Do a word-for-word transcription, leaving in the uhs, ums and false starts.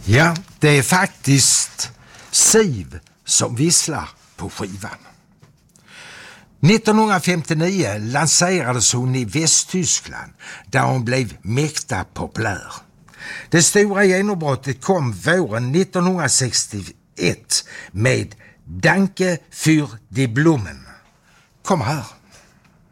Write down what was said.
Ja, det är faktiskt Siv som visslar på skivan. nittonhundrafemtionio lanserades hon i Västtyskland där hon blev mäkta populär. Det stora genombrottet kom våren nittonhundrasextioett med Danke für die Blumen. Kom här.